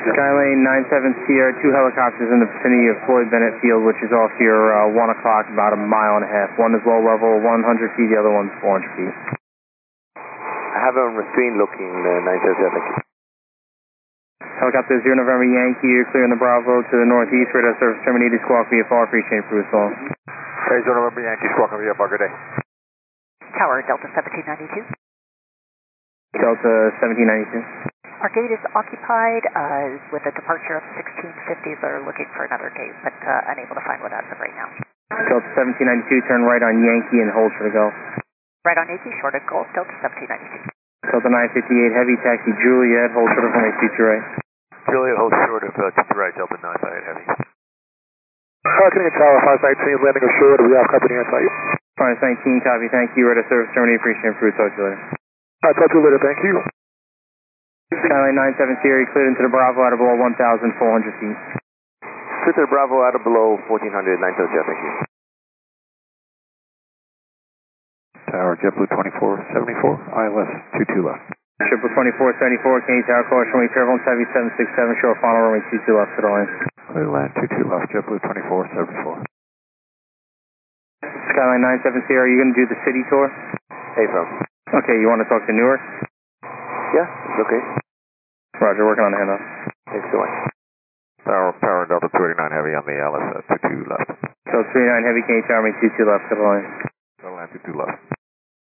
Skylane 97 Sierra, 2 helicopters in the vicinity of Floyd Bennett Field, which is off your 1 o'clock, about a mile and a half. One is low level, 100 feet, the other one's 400 feet. I have on the screen looking 977. Helicopter 0 November Yankee, you're clearing the Bravo to the northeast, radar service terminated, squawk VFR, free chain for all. Hey, 0 November Yankee, squawk VFR, good day. Tower, Delta 1792. Delta 1792. Our gate is occupied with a departure of 1650. They're looking for another gate, but unable to find one as of right now. Delta 1792, turn right on Yankee and hold for the Gulf. Right on Yankee, short of Gulf, Delta 1792. Delta 958, heavy taxi Juliet, hold short of runway 22 right. Juliet, hold short of 22 right, Delta 958, heavy. Canadian Tower 519, landing assured, we have company on site. 519, copy, thank you, radar service terminated, free chain for talk to you later. I'll talk to you later, thank you. Skylane 97 Sierra, cleared into the Bravo out of below 1,400 feet. Clear to the Bravo out of below 1400, 977, thank you. Tower, JetBlue 2474, ILS 22 left. JetBlue 2474, Canadian Tower, caution, runway turbulence, heavy 767, short final runway 22 left to the line. Clear land 22 left, JetBlue 2474. Skylane 97 Sierra, are you going to do the city tour? Hey, from. Okay, you want to talk to Newark? Yeah, it's okay. Roger, working on the handoff. Thanks so much. Tower Delta 289 heavy on the ILS 22 left. So 39 heavy, Canadian Tower, runway 22 left to the line. Delta 22 left.